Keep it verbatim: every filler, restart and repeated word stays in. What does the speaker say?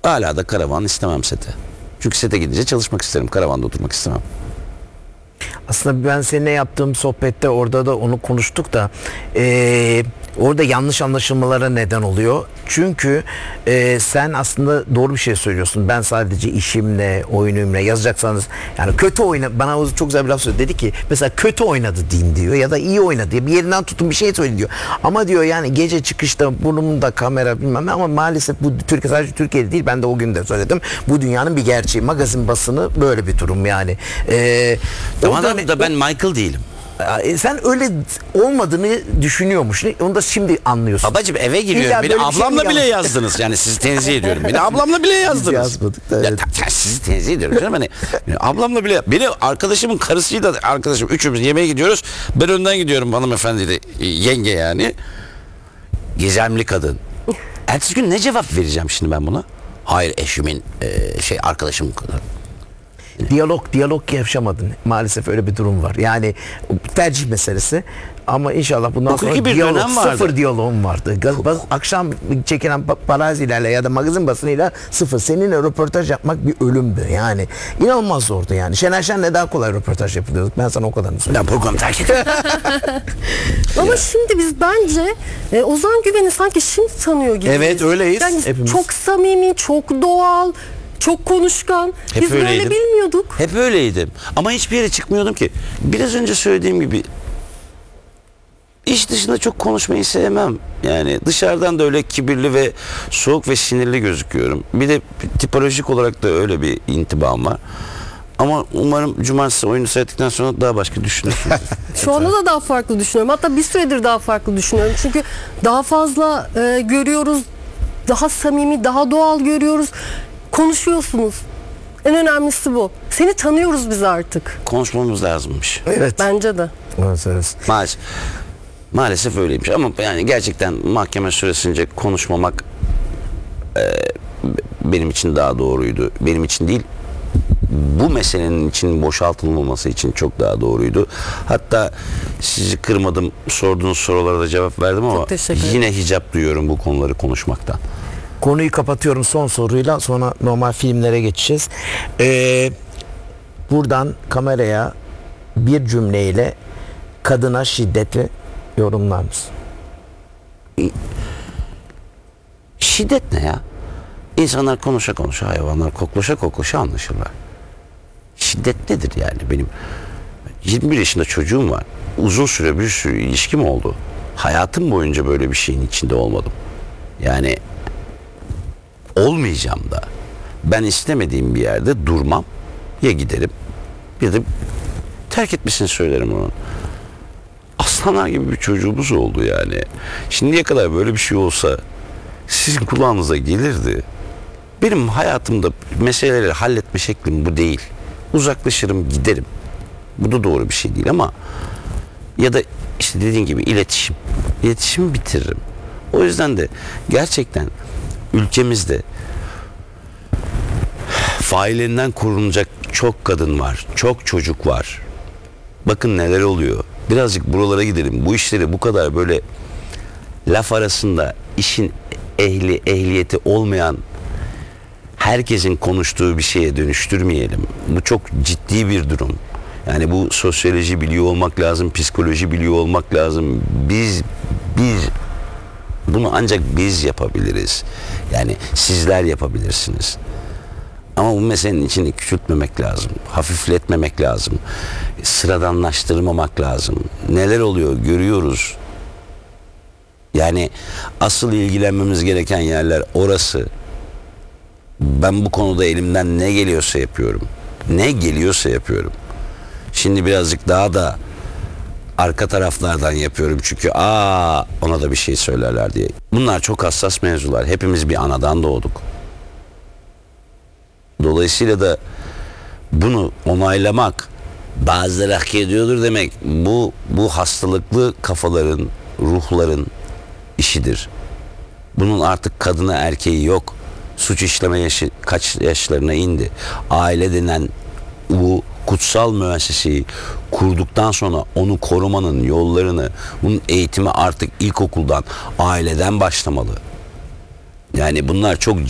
Hala da karavan istemem sete. Çünkü sete gidince çalışmak isterim. Karavanda oturmak istemem. Aslında ben seninle yaptığım sohbette orada da onu konuştuk da eee, orada yanlış anlaşılmalara neden oluyor. Çünkü eee, sen aslında doğru bir şey söylüyorsun. Ben sadece işimle, oyunumla yazacaksanız yani kötü oyna bana o çok güzel bir laf söyledi. Dedi ki mesela kötü oynadı deyin diyor ya da iyi oynadı diye bir yerinden tutun bir şey söyle diyor. Ama diyor yani gece çıkışta burnumda kamera bilmem ne ama maalesef bu Türkiye sadece Türkiye'de değil ben de o gün de söyledim. Bu dünyanın bir gerçeği. Magazin basını böyle bir durum yani. Eee Ama da, da ben Michael değilim. E, sen öyle olmadığını düşünüyormuş. Onu da şimdi anlıyorsun. Babacım eve giriyorum. İlla Beni böyle bir şey ablamla mi bile yaz- yazdınız. Yani sizi tenzih ediyorum. Beni ablamla bile yazdınız. yazmadık da, Ya, evet. ta- ta- sizi tenzih ediyorum canım. Hani, yani ablamla bile. Beni arkadaşımın karısıyla arkadaşım. Üçümüz yemeğe gidiyoruz. Ben önden gidiyorum hanımefendiyle. e, Yenge yani. Gizemli kadın. Ertesi gün ne cevap vereceğim şimdi ben buna? Hayır eşimin e, şey arkadaşımın kadar. Diyalog, diyalog yaşamadın. Maalesef öyle bir durum var. Yani tercih meselesi. Ama inşallah bundan Hukuki sonra bir diyalog, dönem vardı. sıfır diyaloğum vardı. Gaz- baz- Akşam çekilen pa- parazilerle ya da magazin basınıyla sıfır. Seninle röportaj yapmak bir ölümdü. Yani inanılmaz zordu yani. Şener Şen'le daha kolay röportaj yapıyorduk. Ben sana o kadarını söyleyeyim. Ben programı terk ediyorum. Ama şimdi biz bence e, Ozan Güven'i sanki şimdi tanıyor gibi. Evet, öyleyiz Yani hepimiz. çok samimi, çok doğal, çok konuşkan. Hep biz böyle öyleydim. bilmiyorduk. Hep öyleydim. Ama hiçbir yere çıkmıyordum ki. Biraz önce söylediğim gibi iş dışında çok konuşmayı sevmem. Yani dışarıdan da öyle kibirli ve soğuk ve sinirli gözüküyorum. Bir de tipolojik olarak da öyle bir intibam var. Ama umarım cumartesi oyunu seyrettikten sonra daha başka düşünürsünüz. Şu anda da daha farklı düşünüyorum. Hatta bir süredir daha farklı düşünüyorum. Çünkü daha fazla e, görüyoruz. Daha samimi, daha doğal görüyoruz. Konuşuyorsunuz. En önemlisi bu. Seni tanıyoruz biz artık. Konuşmamız lazımmış. Evet. Bence de. Evet. Maalesef. Maalesef öyleymiş ama yani gerçekten mahkeme süresince konuşmamak e, benim için daha doğruydu. Benim için değil, bu meselenin için boşaltılmaması için çok daha doğruydu. Hatta sizi kırmadım, sorduğunuz sorulara da cevap verdim ama teşekkür ederim. yine hicap duyuyorum bu konuları konuşmaktan. Konuyu kapatıyorum son soruyla sonra normal filmlere geçeceğiz. Ee, buradan kameraya bir cümleyle kadına şiddeti yorumlar mısın? Şiddet ne ya? İnsanlar konuşa konuşa, hayvanlar koklaşa koklaşa anlaşırlar. Şiddet nedir yani? Benim yirmi bir yaşında çocuğum var. Uzun süre bir sürü ilişkim oldu. Hayatım boyunca böyle bir şeyin içinde olmadım. Yani olmayacağım da. Ben istemediğim bir yerde durmam. Ya giderim ya da terk etmesini söylerim onun. Aslanlar gibi bir çocuğumuz oldu yani. Şimdiye kadar böyle bir şey olsa sizin kulağınıza gelirdi. Benim hayatımda meseleleri halletme şeklim bu değil. Uzaklaşırım, giderim. Bu da doğru bir şey değil ama ya da işte dediğin gibi iletişim. İletişimi bitiririm. O yüzden de gerçekten ülkemizde faillerinden korunacak çok kadın var. Çok çocuk var. Bakın neler oluyor. Birazcık buralara gidelim. Bu işleri bu kadar böyle laf arasında işin ehli, ehliyeti olmayan herkesin konuştuğu bir şeye dönüştürmeyelim. Bu çok ciddi bir durum. Yani bu sosyoloji biliyor olmak lazım, psikoloji biliyor olmak lazım. Biz biz bunu ancak biz yapabiliriz. Yani sizler yapabilirsiniz. Ama bu meselenin içini küçültmemek lazım. Hafifletmemek lazım. Sıradanlaştırmamak lazım. Neler oluyor görüyoruz. Yani asıl ilgilenmemiz gereken yerler orası. Ben bu konuda elimden ne geliyorsa yapıyorum. Ne geliyorsa yapıyorum. Şimdi birazcık daha da arka taraflardan yapıyorum çünkü aa ona da bir şey söylerler diye. Bunlar çok hassas mevzular. Hepimiz bir anadan doğduk. Dolayısıyla da bunu onaylamak, bazıları hak ediyordur demek, bu bu hastalıklı kafaların, ruhların işidir. Bunun artık kadını erkeği yok. Suç işleme yaşı kaç yaşlarına indi. Aile denen bu kutsal müesseseyi kurduktan sonra onu korumanın yollarını, bunun eğitimi artık ilkokuldan, aileden başlamalı. Yani bunlar çok